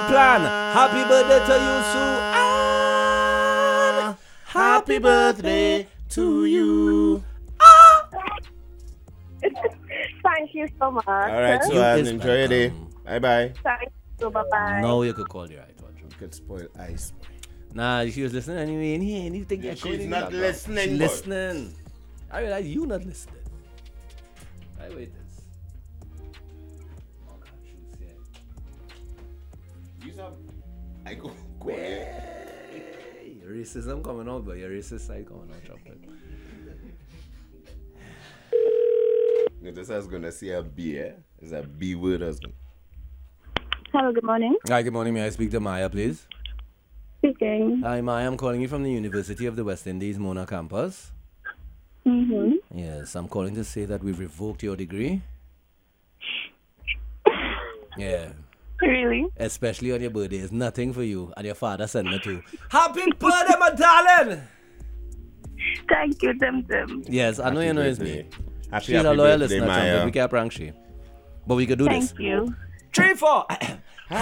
plan. Happy birthday to you, Sue Ann. Happy birthday to you. Thank you so much. All right, You so is enjoy your day. welcome. Bye-bye. Thank you. Bye-bye. Now you could call the right one. You could spoil ice. Nah, she was listening anyway. And he anything Yeah, that going she's in not the background. listening, She boy. listening. I realize you not listening. I wait this. Oh God, shoot, yeah. You saw? I go. Hey, racism coming out, but your racist side coming out, chocolate. This is gonna say a B, eh? It's a B word, husband. Hello, good morning. Hi, good morning. May I speak to Maya, please? Speaking. Hi, Maya. I'm calling you from the University of the West Indies, Mona campus. Mm-hmm. Yes, I'm calling to say that we've revoked your degree. Yeah. Really? Especially on your birthday. It's nothing for you. And your father sent me to. Happy birthday, my darling! Thank you, Tim Tim. Yes, I know you know it's me. Happy She's a loyal birthday, listener, Maya. Trumpet. We can't prank she. But we could do this. Thank you. 3, 4.